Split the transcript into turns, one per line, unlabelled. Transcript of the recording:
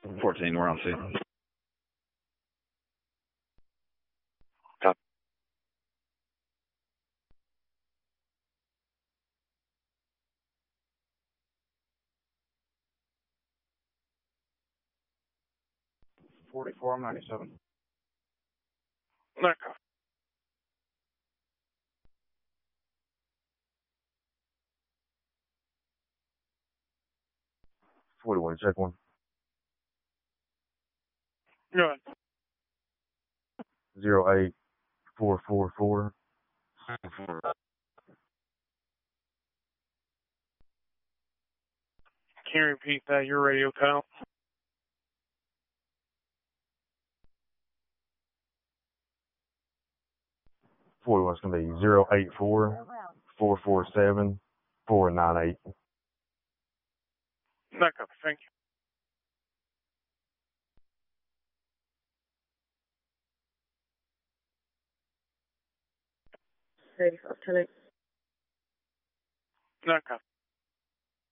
14, we're on scene.
Copy.
I'm 97.
No copy.
41, check one.
Go ahead.
08444.
Can you repeat that? Your radio cut out.
41's going to be 084447498.
No copy. Thank you.
Hey, I'll tell it.
No copy.